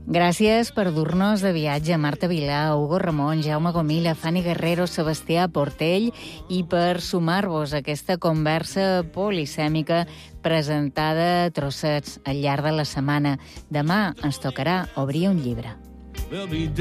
Gràcies per dur-nos de viatge Marta Vilà, Hugo Ramon, Jaume Gomila, Fanny Guerrero, Sebastià Portell i per sumar-vos a aquesta conversa polisèmica presentada a trossets al llarg de la setmana. Demà ens tocarà obrir un llibre.